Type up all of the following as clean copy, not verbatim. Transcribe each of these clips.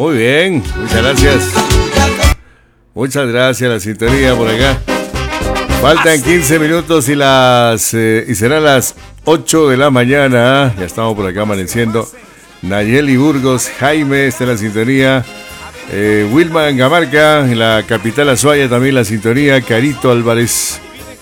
Muy bien, muchas gracias. Muchas gracias, la sintonía por acá. Faltan 15 minutos y serán las 8 de la mañana. Ya estamos por acá amaneciendo. Nayeli Burgos, Jaime, está en la sintonía. Wilma Angamarca, en la capital Azuaya también la sintonía. Carito Álvarez,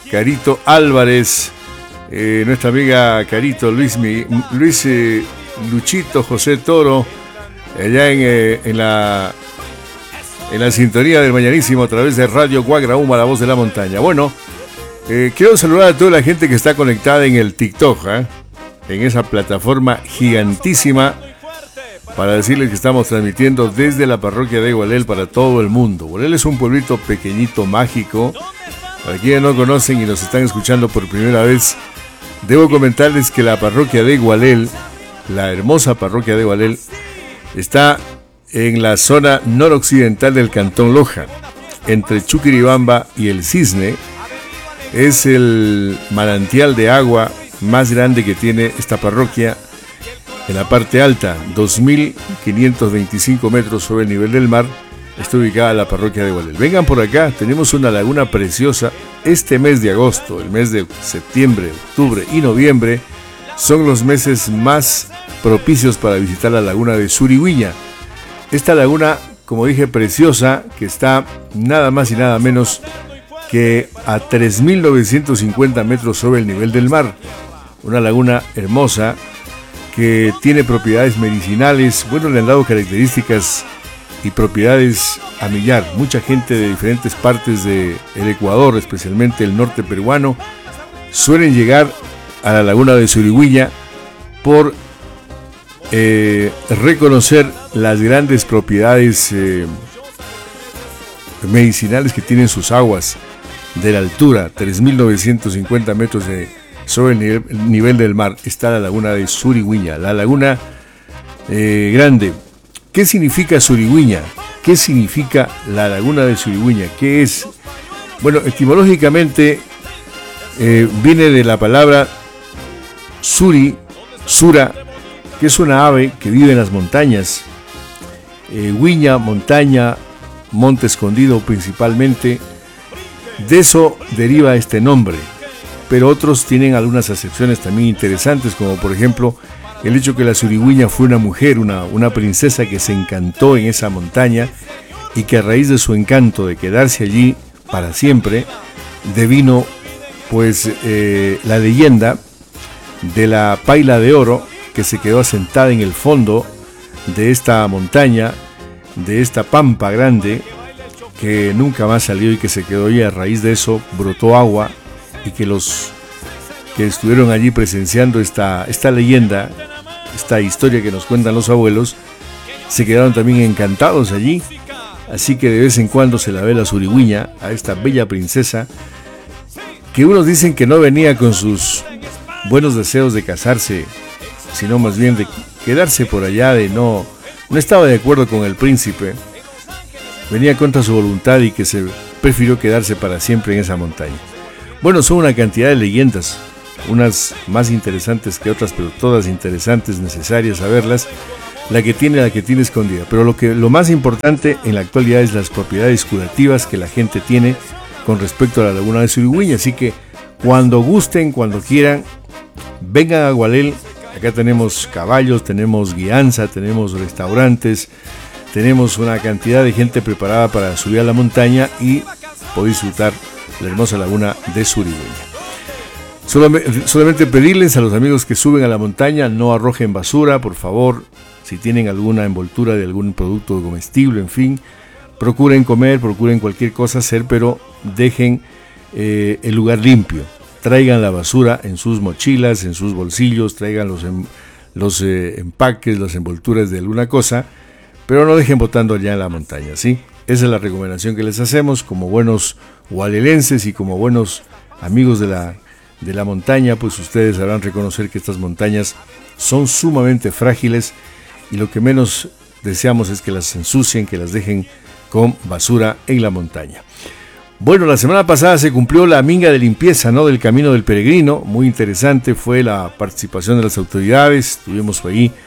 nuestra amiga Carito, Luis Luchito, José Toro, allá en la sintonía del mañanísimo a través de Radio Guagrauma, la voz de la montaña. Bueno, quiero saludar a toda la gente que está conectada en el TikTok, en esa plataforma gigantísima, para decirles que estamos transmitiendo desde la parroquia de Gualel para todo el mundo. Gualel es un pueblito pequeñito, mágico. Para quienes no conocen y nos están escuchando por primera vez, debo comentarles que la parroquia de Gualel, la hermosa parroquia de Gualel, está en la zona noroccidental del Cantón Loja, entre Chuquiribamba y el Cisne. Es el manantial de agua más grande que tiene esta parroquia. En la parte alta, 2.525 metros sobre el nivel del mar, está ubicada la parroquia de Gualel. Vengan por acá, tenemos una laguna preciosa. Este mes de agosto, el mes de septiembre, octubre y noviembre son los meses más propicios para visitar la laguna de Surigüiña. Esta laguna, como dije, preciosa, que está nada más y nada menos que a 3.950 metros sobre el nivel del mar. Una laguna hermosa que tiene propiedades medicinales. Bueno, le han dado características y propiedades a millar. Mucha gente de diferentes partes del Ecuador, especialmente el norte peruano, suelen llegar a la laguna de Surigüiña por reconocer las grandes propiedades medicinales que tienen sus aguas de la altura, 3.950 metros sobre el nivel del mar. Está la laguna de Surigüiña, la laguna grande. ¿Qué significa Surigüiña? ¿Qué significa la laguna de Surigüiña? ¿Qué es? Bueno, etimológicamente viene de la palabra sura, que es una ave que vive en las montañas. Huiña, montaña, monte escondido principalmente. De eso deriva este nombre. Pero otros tienen algunas acepciones también interesantes, como por ejemplo el hecho que la surigüiña fue una mujer, una princesa que se encantó en esa montaña y que a raíz de su encanto de quedarse allí para siempre, devino pues la leyenda de la paila de oro que se quedó asentada en el fondo de esta montaña, de esta pampa grande, que nunca más salió y que se quedó allí. A raíz de eso brotó agua y que los que estuvieron allí presenciando esta leyenda, esta historia que nos cuentan los abuelos, se quedaron también encantados allí. Así que de vez en cuando se la ve la surigüiña a esta bella princesa, que unos dicen que no venía con sus buenos deseos de casarse, sino más bien de quedarse por allá, de no estaba de acuerdo con el príncipe, venía contra su voluntad y que se prefirió quedarse para siempre en esa montaña. Bueno, son una cantidad de leyendas, unas más interesantes que otras, pero todas interesantes, necesarias saberlas, la que tiene escondida. Pero lo más importante en la actualidad es las propiedades curativas que la gente tiene con respecto a la laguna de Surigüiña. Así que cuando gusten, cuando quieran, vengan a Gualel. Acá tenemos caballos, tenemos guianza, tenemos restaurantes, tenemos una cantidad de gente preparada para subir a la montaña y poder disfrutar la hermosa laguna de Surigüiña. Solamente pedirles a los amigos que suben a la montaña, no arrojen basura, por favor. Si tienen alguna envoltura de algún producto comestible, en fin, procuren comer, procuren cualquier cosa hacer, pero dejen el lugar limpio. Traigan la basura en sus mochilas, en sus bolsillos, traigan los empaques, las envolturas de alguna cosa, pero no dejen botando allá en la montaña, ¿sí? Esa es la recomendación que les hacemos como buenos gualelenses y como buenos amigos de la montaña. Pues ustedes sabrán reconocer que estas montañas son sumamente frágiles y lo que menos deseamos es que las ensucien, que las dejen con basura en la montaña. Bueno, la semana pasada se cumplió la minga de limpieza, ¿no?, del Camino del Peregrino. Muy interesante fue la participación de las autoridades. Estuvimos ahí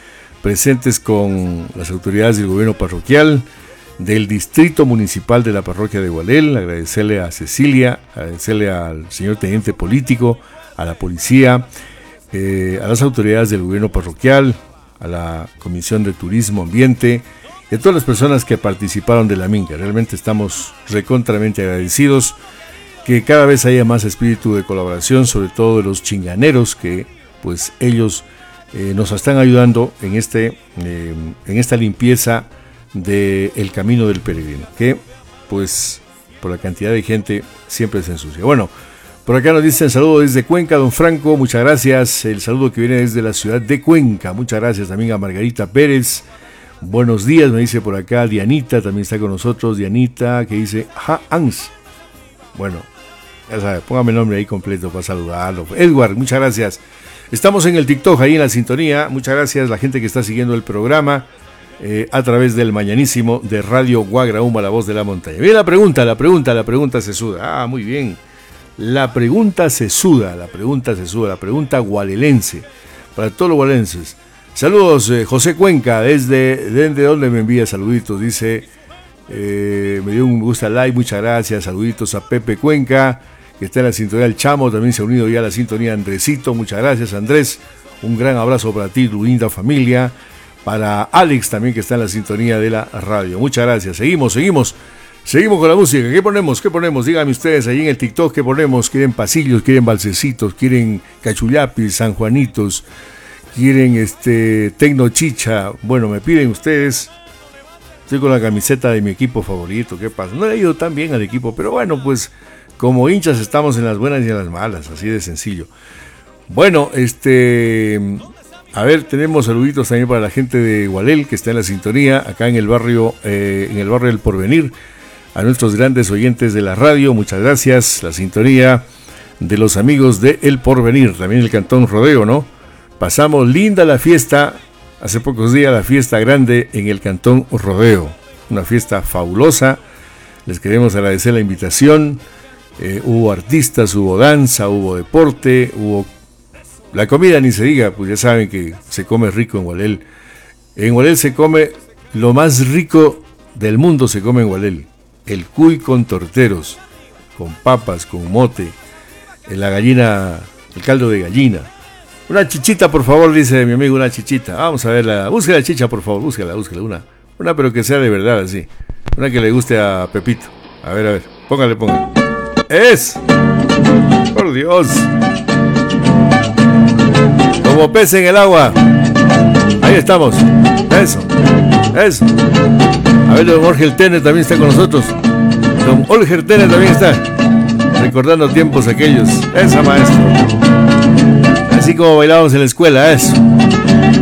presentes con las autoridades del gobierno parroquial, del distrito municipal de la parroquia de Gualel, agradecerle a Cecilia, agradecerle al señor teniente político, a la policía, a las autoridades del gobierno parroquial, a la Comisión de Turismo Ambiente y a todas las personas que participaron de la minga. Realmente estamos recontramente agradecidos que cada vez haya más espíritu de colaboración, sobre todo de los chinganeros que pues ellos nos están ayudando en esta limpieza del camino del peregrino, que pues por la cantidad de gente siempre se ensucia. Bueno, por acá nos dicen saludo desde Cuenca, don Franco, muchas gracias. El saludo que viene desde la ciudad de Cuenca, muchas gracias también a Margarita Pérez. Buenos días, me dice por acá Dianita, también está con nosotros. Dianita, que dice Hans. Bueno, ya sabe, póngame el nombre ahí completo para saludarlo. Edward, muchas gracias. Estamos en el TikTok, ahí en la sintonía. Muchas gracias a la gente que está siguiendo el programa a través del mañanísimo de Radio Guagrauma, la voz de la montaña. Bien, la pregunta se suda. Muy bien. La pregunta se suda, la pregunta gualelense, para todos los gualenses. Saludos, José Cuenca, desde donde me envía saluditos, dice, me dio un me gusta like, muchas gracias, saluditos a Pepe Cuenca, que está en la sintonía del Chamo, también se ha unido ya a la sintonía Andresito, muchas gracias Andrés, un gran abrazo para ti, tu linda familia, para Alex también que está en la sintonía de la radio, muchas gracias, seguimos con la música. ¿Qué ponemos? Díganme ustedes ahí en el TikTok, ¿qué ponemos? ¿Quieren pasillos? ¿Quieren balsecitos? ¿Quieren cachullapis, sanjuanitos? ¿Quieren tecno chicha? Bueno, me piden ustedes. Estoy con la camiseta de mi equipo favorito. ¿Qué pasa? No le ha ido tan bien al equipo, pero bueno, pues como hinchas estamos en las buenas y en las malas, así de sencillo. Bueno, a ver, tenemos saluditos también para la gente de Gualel, que está en la sintonía, acá en el barrio del Porvenir. A nuestros grandes oyentes de la radio, muchas gracias. La sintonía de los amigos de El Porvenir, también el Cantón Rodeo, ¿no? Pasamos linda la fiesta, hace pocos días la fiesta grande en el Cantón Rodeo. Una fiesta fabulosa, les queremos agradecer la invitación. Hubo artistas, hubo danza, hubo deporte, hubo... La comida ni se diga, pues ya saben que se come rico en Gualel. En Gualel se come lo más rico del mundo, se come en Gualel. El cuy con torteros, con papas, con mote, la gallina, el caldo de gallina. Una chichita, por favor, dice mi amigo, una chichita. Vamos a verla. Busque la chicha, por favor, búsquela, una pero que sea de verdad, así. Una que le guste a Pepito. A ver, póngale. ¡Es! ¡Por Dios! Como pez en el agua. Ahí estamos. Eso. A ver, don Olger Tene también está con nosotros. Don Olger Tene también está. Recordando tiempos aquellos. Esa, maestro. Así como bailábamos en la escuela, eso.